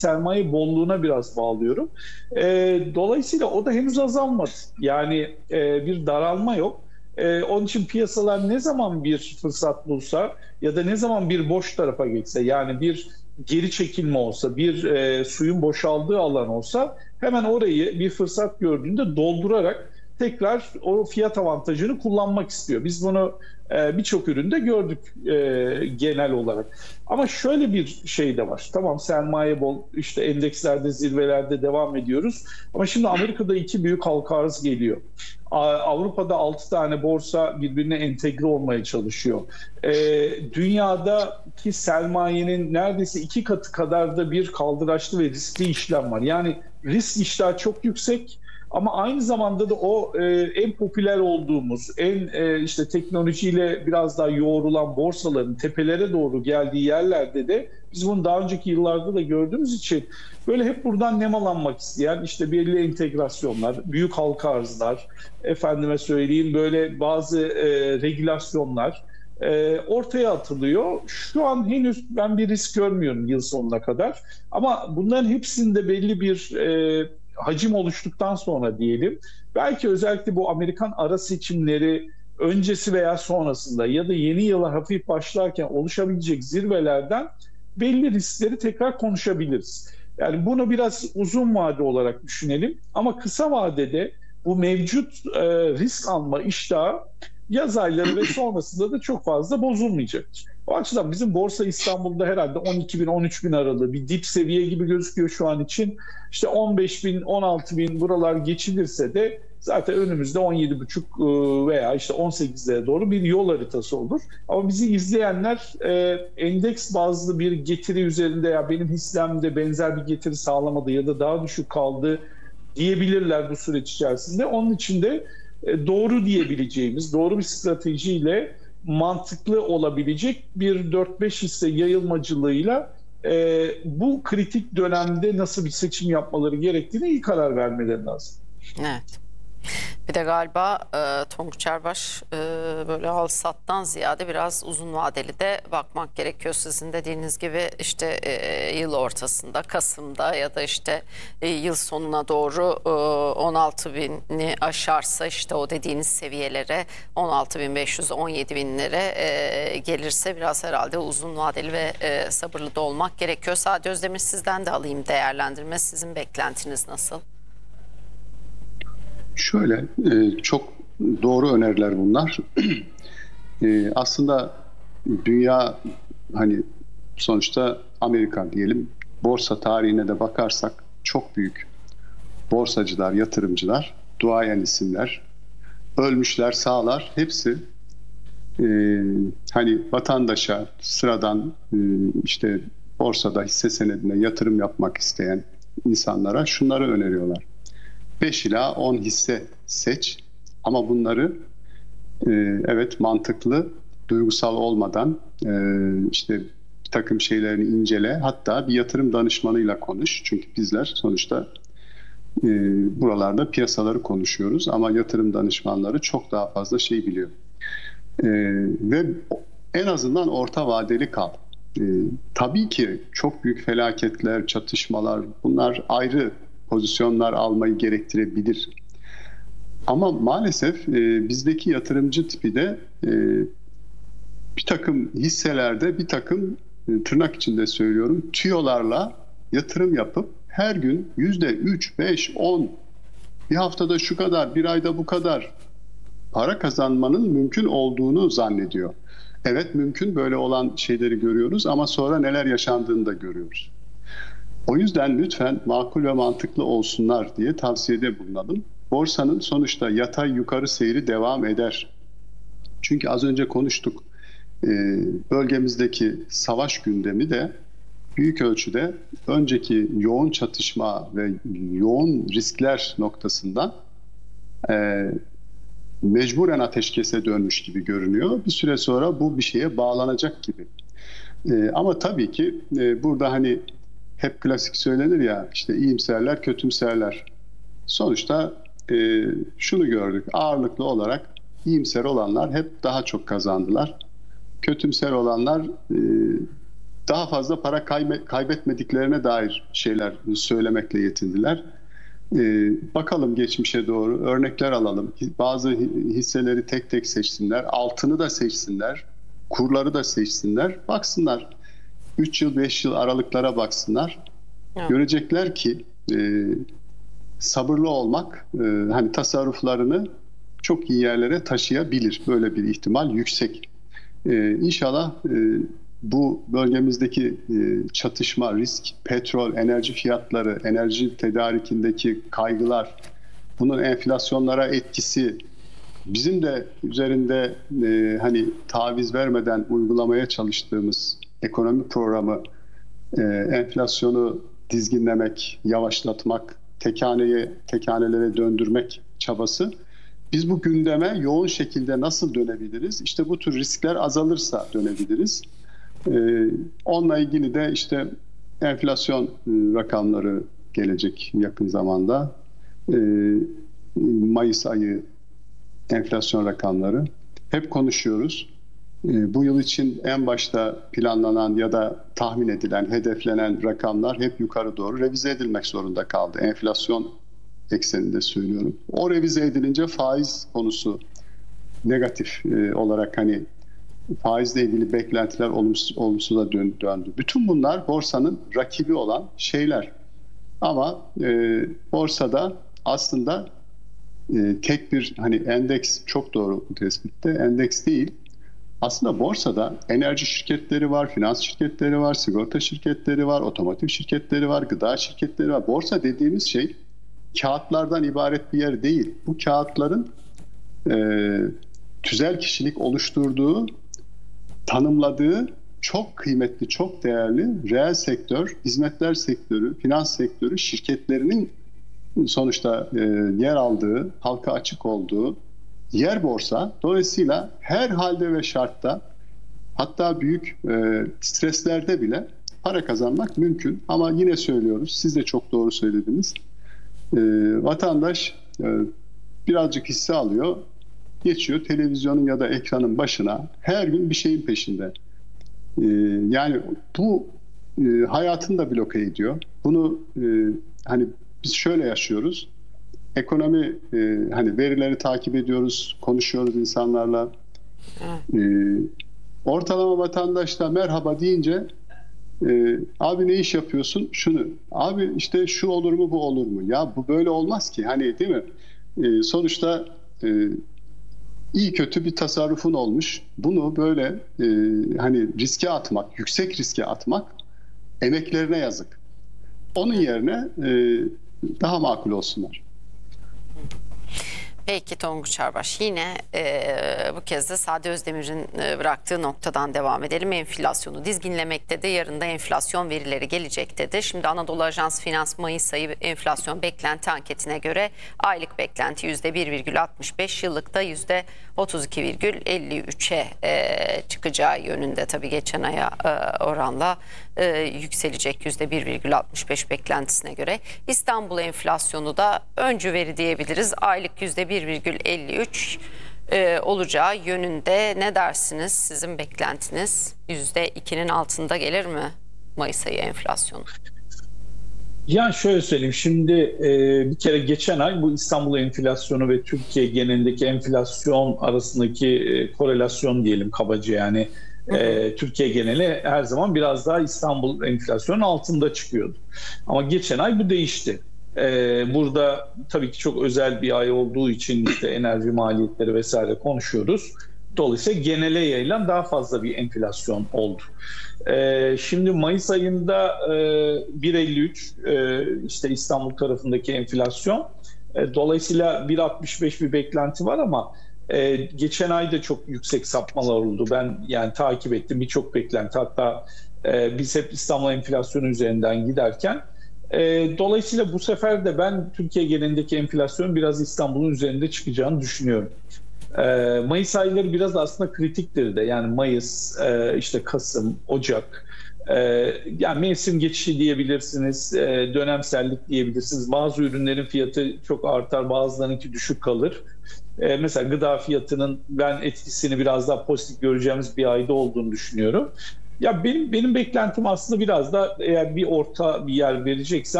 sermaye bolluğuna biraz bağlıyorum. Dolayısıyla o da henüz azalmadı. Yani bir daralma yok. Onun için piyasalar ne zaman bir fırsat bulsa ya da ne zaman bir boş tarafa geçse, yani bir geri çekilme olsa, bir suyun boşaldığı alan olsa, hemen orayı bir fırsat gördüğünde doldurarak tekrar o fiyat avantajını kullanmak istiyor. Biz bunu birçok üründe gördük genel olarak. Ama şöyle bir şey de var. Tamam, sermaye bol, işte endekslerde, zirvelerde devam ediyoruz. Ama şimdi Amerika'da iki büyük halka arz geliyor. Avrupa'da 6 tane borsa birbirine entegre olmaya çalışıyor. Dünyadaki sermayenin neredeyse 2 katı kadar da bir kaldıraçlı ve riskli işlem var. Yani risk iştahı çok yüksek. Ama aynı zamanda da o en popüler olduğumuz, işte teknolojiyle biraz daha yoğrulan borsaların tepelere doğru geldiği yerlerde de biz bunu daha önceki yıllarda da gördüğümüz için böyle hep buradan nemalanmak isteyen, işte belli entegrasyonlar, büyük halka arzlar, efendime söyleyeyim böyle bazı regülasyonlar ortaya atılıyor. Şu an henüz ben bir risk görmüyorum yıl sonuna kadar. Ama bunların hepsinde belli bir hacim oluştuktan sonra diyelim, belki özellikle bu Amerikan ara seçimleri öncesi veya sonrasında ya da yeni yıla hafif başlarken oluşabilecek zirvelerden belli riskleri tekrar konuşabiliriz. Yani bunu biraz uzun vade olarak düşünelim, ama kısa vadede bu mevcut risk alma iştahı yaz ayları ve sonrasında da çok fazla bozulmayacaktır. O açıdan bizim Borsa İstanbul'da herhalde 12 bin, 13 bin aralığı bir dip seviye gibi gözüküyor şu an için. İşte 15 bin, 16 bin buralar geçilirse de zaten önümüzde 17,5 veya işte 18'lere doğru bir yol haritası olur. Ama bizi izleyenler endeks bazlı bir getiri üzerinde, ya benim hissemde benzer bir getiri sağlamadı ya da daha düşük kaldı diyebilirler bu süreç içerisinde. Onun için de doğru diyebileceğimiz, doğru bir stratejiyle mantıklı olabilecek bir 4-5 hisse yayılmacılığıyla bu kritik dönemde nasıl bir seçim yapmaları gerektiğine iyi karar vermeleri lazım. Evet. Bir de galiba Tonguç Erbaş böyle al sattan ziyade biraz uzun vadeli de bakmak gerekiyor. Sizin dediğiniz gibi işte yıl ortasında, Kasım'da ya da işte yıl sonuna doğru 16 bini aşarsa, işte o dediğiniz seviyelere 16.500, 17 binlere gelirse biraz herhalde uzun vadeli ve sabırlı da olmak gerekiyor. Sadi Özdemir, sizden de alayım değerlendirme. Sizin beklentiniz nasıl? Şöyle, çok doğru öneriler bunlar. Aslında dünya, hani sonuçta Amerika diyelim, borsa tarihine de bakarsak çok büyük borsacılar, yatırımcılar, duayen isimler, ölmüşler, sağlar, hepsi hani vatandaşa, sıradan işte borsada hisse senedine yatırım yapmak isteyen insanlara şunları öneriyorlar: 5 ila 10 hisse seç, ama bunları evet mantıklı, duygusal olmadan işte bir takım şeylerini incele, hatta bir yatırım danışmanıyla konuş. Çünkü bizler sonuçta buralarda piyasaları konuşuyoruz, ama yatırım danışmanları çok daha fazla şey biliyor. Ve en azından orta vadeli kal. Tabii ki çok büyük felaketler, çatışmalar, bunlar ayrı pozisyonlar almayı gerektirebilir. Ama maalesef bizdeki yatırımcı tipi de bir takım hisselerde, bir takım tırnak içinde söylüyorum, tüyolarla yatırım yapıp her gün %3, 5, 10, bir haftada şu kadar, bir ayda bu kadar para kazanmanın mümkün olduğunu zannediyor. Evet, mümkün, böyle olan şeyleri görüyoruz, ama sonra neler yaşandığını da görüyoruz. O yüzden lütfen makul ve mantıklı olsunlar diye tavsiyede bulunalım. Borsanın sonuçta yatay yukarı seyri devam eder. Çünkü az önce konuştuk. Bölgemizdeki savaş gündemi de büyük ölçüde önceki yoğun çatışma ve yoğun riskler noktasından mecburen ateşkese dönmüş gibi görünüyor. Bir süre sonra bu bir şeye bağlanacak gibi. Ama tabii ki burada hani hep klasik söylenir ya, işte iyimserler, kötümserler. Sonuçta şunu gördük: ağırlıklı olarak iyimser olanlar hep daha çok kazandılar. Kötümser olanlar daha fazla para kaybetmediklerine dair şeyler söylemekle yetindiler. Bakalım geçmişe doğru örnekler alalım. Bazı hisseleri tek tek seçsinler, altını da seçsinler, kurları da seçsinler, baksınlar. 3 yıl, 5 yıl aralıklara baksınlar. Evet. Görecekler ki sabırlı olmak hani tasarruflarını çok iyi yerlere taşıyabilir. Böyle bir ihtimal yüksek. İnşallah bu bölgemizdeki çatışma, risk, petrol, enerji fiyatları, enerji tedarikindeki kaygılar, bunun enflasyonlara etkisi, bizim de üzerinde hani taviz vermeden uygulamaya çalıştığımız ekonomi programı, enflasyonu dizginlemek, yavaşlatmak, tekanelere döndürmek çabası. Biz bu gündeme yoğun şekilde nasıl dönebiliriz? İşte bu tür riskler azalırsa dönebiliriz. Onunla ilgili de işte enflasyon rakamları gelecek yakın zamanda. Mayıs ayı enflasyon rakamları. Hep konuşuyoruz. Bu yıl için en başta planlanan ya da tahmin edilen, hedeflenen rakamlar hep yukarı doğru revize edilmek zorunda kaldı. Enflasyon ekseninde söylüyorum. O revize edilince faiz konusu negatif olarak hani faizle ilgili beklentiler olumsuza döndü. Bütün bunlar borsanın rakibi olan şeyler. Ama borsada aslında tek bir hani endeks, çok doğru bu tespitte, endeks değil. Aslında borsada enerji şirketleri var, finans şirketleri var, sigorta şirketleri var, otomotiv şirketleri var, gıda şirketleri var. Borsa dediğimiz şey kağıtlardan ibaret bir yer değil. Bu kağıtların tüzel kişilik oluşturduğu, tanımladığı çok kıymetli, çok değerli reel sektör, hizmetler sektörü, finans sektörü şirketlerinin sonuçta yer aldığı, halka açık olduğu yer borsa. Dolayısıyla her halde ve şartta, hatta büyük streslerde bile para kazanmak mümkün. Ama yine söylüyoruz, siz de çok doğru söylediniz. Vatandaş birazcık hisse alıyor, geçiyor televizyonun ya da ekranın başına, her gün bir şeyin peşinde. Yani bu hayatını da bloke ediyor. Bunu hani biz şöyle yaşıyoruz. Ekonomi hani verileri takip ediyoruz, konuşuyoruz insanlarla. Ortalama vatandaş da merhaba deyince abi ne iş yapıyorsun? Şunu. Abi işte şu olur mu, bu olur mu? Ya bu böyle olmaz ki. Hani değil mi? Sonuçta iyi kötü bir tasarrufun olmuş. Bunu böyle hani riske atmak, yüksek riske atmak emeklerine yazık. Onun yerine daha makul olsunlar. Peki Tonguç Çarbaş, yine bu kez de Sade Özdemir'in bıraktığı noktadan devam edelim. Enflasyonu dizginlemekte de, yarın da enflasyon verileri gelecek dedi. Şimdi Anadolu Ajans Finans Mayıs ayı enflasyon beklenti anketine göre aylık beklenti %1,65, yıllıkta %32,53'e çıkacağı yönünde. Tabii geçen aya oranla yükselecek %1,65 beklentisine göre. İstanbul enflasyonu da öncü veri diyebiliriz. Aylık %1,53 olacağı yönünde. Ne dersiniz? Sizin beklentiniz %2'nin altında gelir mi Mayıs ayı enflasyonu? Yani şöyle söyleyeyim, şimdi bir kere geçen ay bu İstanbul enflasyonu ve Türkiye genelindeki enflasyon arasındaki korelasyon diyelim kabaca, yani Türkiye geneli her zaman biraz daha İstanbul enflasyonun altında çıkıyordu. Ama geçen ay bu değişti. Burada tabii ki çok özel bir ay olduğu için işte enerji maliyetleri vesaire konuşuyoruz. Dolayısıyla genele yayılan daha fazla bir enflasyon oldu. Şimdi Mayıs ayında 1,53 işte İstanbul tarafındaki enflasyon. Dolayısıyla 1,65 bir beklenti var ama geçen ay da çok yüksek sapmalar oldu. Ben yani takip ettim, birçok beklenti. Hatta biz hep İstanbul enflasyonu üzerinden giderken. Dolayısıyla bu sefer de ben Türkiye genelindeki enflasyonun biraz İstanbul'un üzerinde çıkacağını düşünüyorum. Mayıs ayları biraz aslında kritiktir de, yani Mayıs, işte Kasım, Ocak, yani mevsim geçişi diyebilirsiniz, dönemsellik diyebilirsiniz. Bazı ürünlerin fiyatı çok artar, bazılarınki düşük kalır. Mesela gıda fiyatının ben etkisini biraz daha pozitif göreceğimiz bir ayda olduğunu düşünüyorum. Ya benim beklentim aslında biraz da eğer bir orta bir yer verecekse